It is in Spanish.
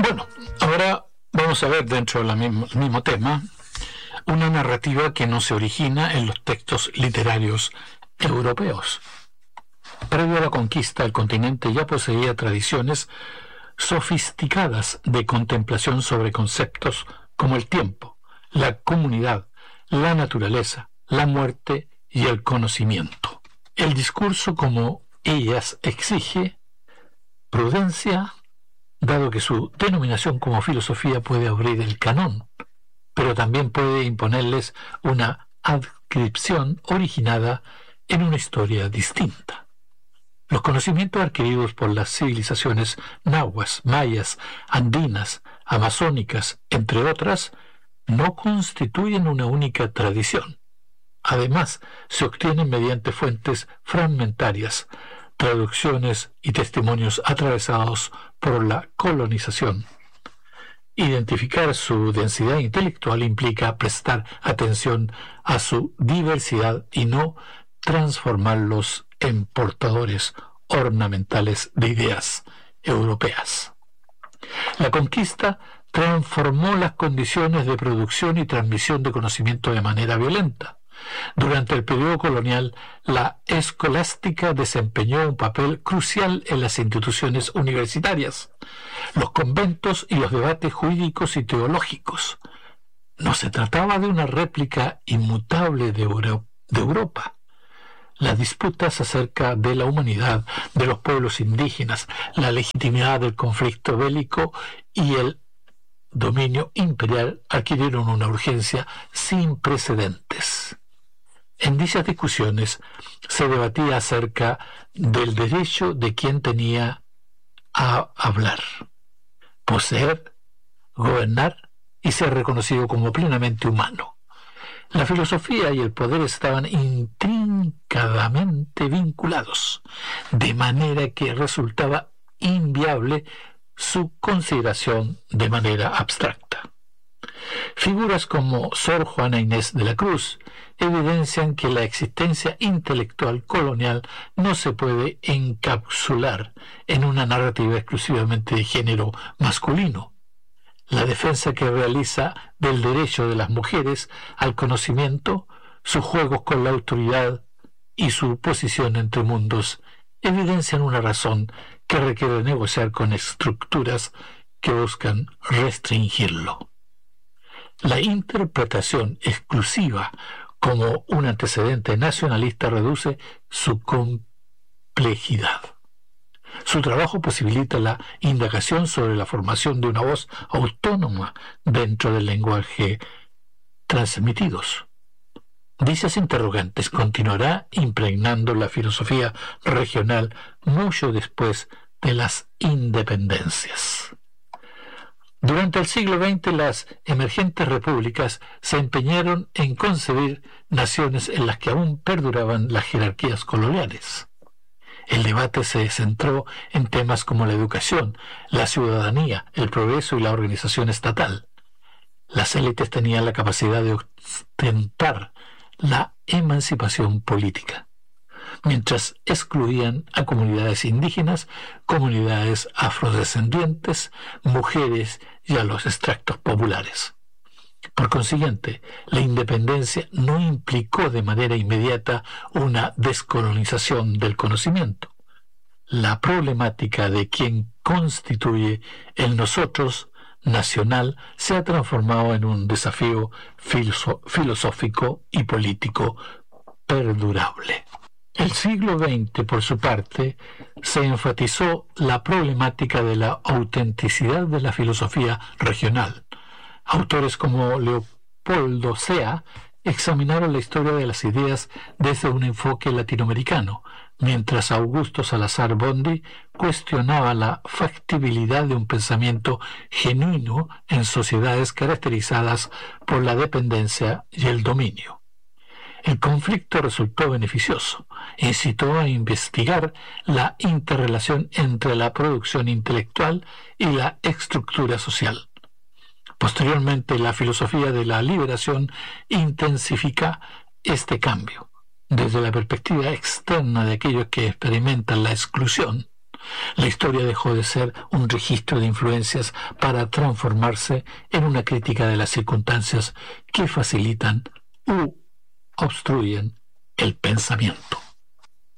Bueno, ahora vamos a ver dentro del mismo tema una narrativa que no se origina en los textos literarios europeos. Previo a la conquista, el continente ya poseía tradiciones sofisticadas de contemplación sobre conceptos como el tiempo, la comunidad, la naturaleza, la muerte y el conocimiento. El discurso, como ellas exige, prudencia, dado que su denominación como filosofía puede abrir el canon, pero también puede imponerles una adscripción originada en una historia distinta. Los conocimientos adquiridos por las civilizaciones nahuas, mayas, andinas, amazónicas, entre otras, no constituyen una única tradición. Además, se obtienen mediante fuentes fragmentarias, traducciones y testimonios atravesados por la colonización. Identificar su densidad intelectual implica prestar atención a su diversidad y no transformarlos en portadores ornamentales de ideas europeas. La conquista transformó las condiciones de producción y transmisión de conocimiento de manera violenta. Durante el periodo colonial, la escolástica desempeñó un papel crucial en las instituciones universitarias, los conventos y los debates jurídicos y teológicos. No se trataba de una réplica inmutable de Europa. Las disputas acerca de la humanidad, de los pueblos indígenas, la legitimidad del conflicto bélico y el dominio imperial adquirieron una urgencia sin precedentes. En dichas discusiones se debatía acerca del derecho de quien tenía a hablar, poseer, gobernar y ser reconocido como plenamente humano. La filosofía y el poder estaban intrínsecamente vinculados, de manera que resultaba inviable su consideración de manera abstracta. Figuras como Sor Juana Inés de la Cruz evidencian que la existencia intelectual colonial no se puede encapsular en una narrativa exclusivamente de género masculino. La defensa que realiza del derecho de las mujeres al conocimiento, sus juegos con la autoridad y su posición entre mundos evidencian una razón que requiere negociar con estructuras que buscan restringirlo. La interpretación exclusiva como un antecedente nacionalista reduce su complejidad. Su trabajo posibilita la indagación sobre la formación de una voz autónoma dentro del lenguaje transmitidos. Dichas interrogantes continuará impregnando la filosofía regional mucho después de las independencias. Durante el siglo XX, las emergentes repúblicas se empeñaron en concebir naciones en las que aún perduraban las jerarquías coloniales. El debate se centró en temas como la educación, la ciudadanía, el progreso y la organización estatal. Las élites tenían la capacidad de ostentar la emancipación política, mientras excluían a comunidades indígenas, comunidades afrodescendientes, mujeres y a los extractos populares. Por consiguiente, la independencia no implicó de manera inmediata una descolonización del conocimiento. La problemática de quién constituye el nosotros nacional se ha transformado en un desafío filosófico y político perdurable. El siglo XX, por su parte, se enfatizó la problemática de la autenticidad de la filosofía regional. Autores como Leopoldo Sea examinaron la historia de las ideas desde un enfoque latinoamericano, mientras Augusto Salazar Bondy cuestionaba la factibilidad de un pensamiento genuino en sociedades caracterizadas por la dependencia y el dominio. El conflicto resultó beneficioso, incitó a investigar la interrelación entre la producción intelectual y la estructura social. Posteriormente, la filosofía de la liberación intensifica este cambio. Desde la perspectiva externa de aquellos que experimentan la exclusión, La historia dejó de ser un registro de influencias para transformarse en una crítica de las circunstancias que facilitan u obstruyen el pensamiento.